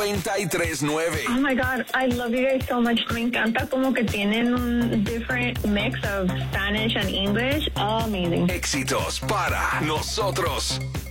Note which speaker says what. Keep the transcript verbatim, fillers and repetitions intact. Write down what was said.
Speaker 1: noventa y tres nueve.
Speaker 2: Oh my God, I love you guys so much. Me encanta como que tienen un different mix of Spanish and English. Oh, amazing.
Speaker 1: Éxitos para nosotros.